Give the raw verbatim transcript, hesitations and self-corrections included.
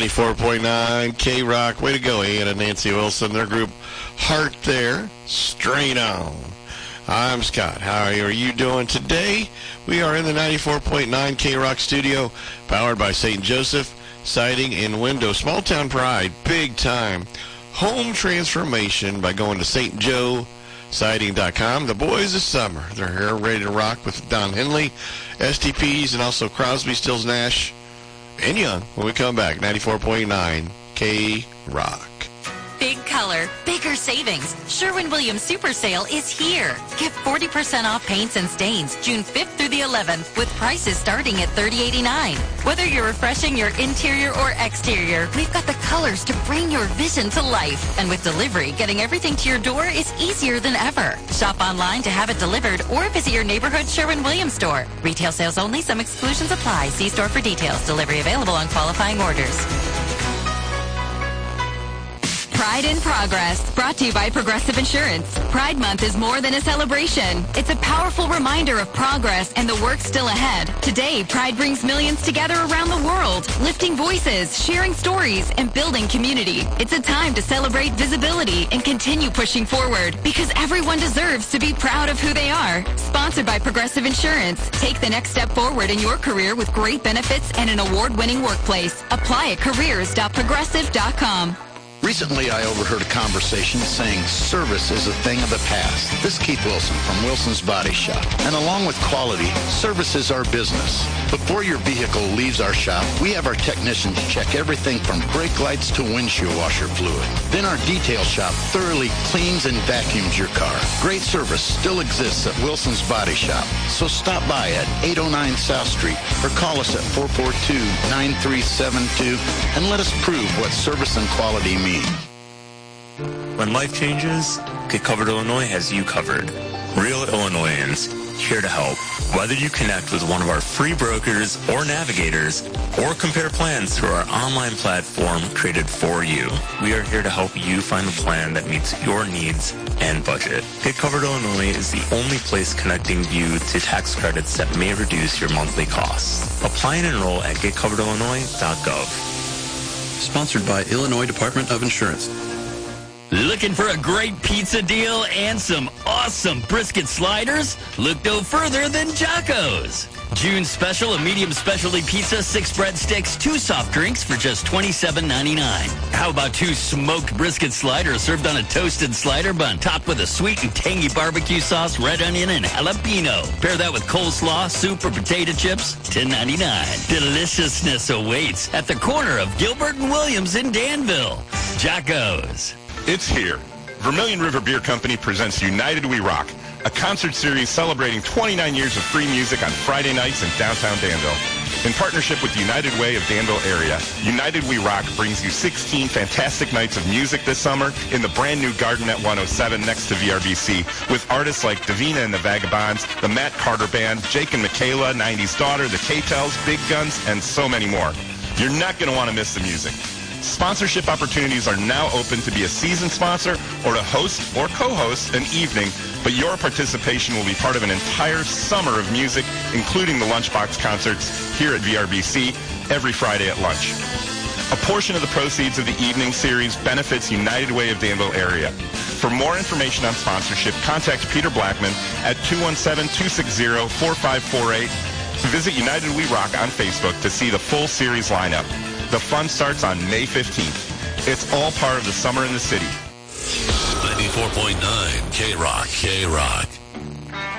ninety-four point nine K-Rock. Way to go, Ian and Nancy Wilson. Their group, Heart There, Strain On. I'm Scott. How are you doing today? We are in the ninety-four point nine K-Rock studio, powered by Saint Joseph Siding and Window. Small town pride, big time. Home transformation by going to st joe siding dot com. The boys of summer. They're here ready to rock with Don Henley, S T Ps, and also Crosby, Stills, Nash, and Young. When we come back, ninety-four point nine K-Rock. Big color, bigger savings. Sherwin-Williams Super Sale is here. Get forty percent off paints and stains June fifth through the eleventh with prices starting at thirty eighty-nine. Whether you're refreshing your interior or exterior, we've got the colors to bring your vision to life. And with delivery, getting everything to your door is easier than ever. Shop online to have it delivered or visit your neighborhood Sherwin-Williams store. Retail sales only. Some exclusions apply. See store for details. Delivery available on qualifying orders. Pride in Progress, brought to you by Progressive Insurance. Pride Month is more than a celebration. It's a powerful reminder of progress and the work still ahead. Today, Pride brings millions together around the world, lifting voices, sharing stories, and building community. It's a time to celebrate visibility and continue pushing forward, because everyone deserves to be proud of who they are. Sponsored by Progressive Insurance. Take the next step forward in your career with great benefits and an award-winning workplace. Apply at careers dot progressive dot com. Recently, I overheard a conversation saying service is a thing of the past. This is Keith Wilson from Wilson's Body Shop. And along with quality, service is our business. Before your vehicle leaves our shop, we have our technicians check everything from brake lights to windshield washer fluid. Then our detail shop thoroughly cleans and vacuums your car. Great service still exists at Wilson's Body Shop. So stop by at eight oh nine South Street or call us at four four two, nine three seven two and let us prove what service and quality mean. When life changes, Get Covered Illinois has you covered. Real Illinoisans, here to help. Whether you connect with one of our free brokers or navigators, or compare plans through our online platform created for you, we are here to help you find the plan that meets your needs and budget. Get Covered Illinois is the only place connecting you to tax credits that may reduce your monthly costs. Apply and enroll at get covered illinois dot gov. Sponsored by Illinois Department of Insurance. Looking for a great pizza deal and some awesome brisket sliders? Look no further than Jocko's. June special, a medium specialty pizza, six breadsticks, two soft drinks for just twenty-seven ninety-nine. How about two smoked brisket sliders served on a toasted slider bun topped with a sweet and tangy barbecue sauce, red onion, and jalapeno. Pair that with coleslaw, soup, or potato chips, ten ninety-nine. Deliciousness awaits at the corner of Gilbert and Williams in Danville. Jocko's. It's here. Vermilion River Beer Company presents United We Rock, a concert series celebrating twenty-nine years of free music on Friday nights in downtown Danville. In partnership with United Way of Danville area, United We Rock brings you sixteen fantastic nights of music this summer in the brand new Garden at one oh seven next to V R B C, with artists like Davina and the Vagabonds, the Matt Carter Band, Jake and Michaela, nineties Daughter, the K-Tells, Big Guns, and so many more. You're not going to want to miss the music. Sponsorship opportunities are now open to be a season sponsor or to host or co-host an evening, but your participation will be part of an entire summer of music, including the Lunchbox concerts here at V R B C every Friday at lunch. A portion of the proceeds of the evening series benefits United Way of Danville area. For more information on sponsorship, contact Peter Blackman at two one seven, two six zero, four five four eight. Visit United We Rock on Facebook to see the full series lineup. The fun starts on May fifteenth. It's all part of the summer in the city. ninety-four point nine K-Rock, K-Rock.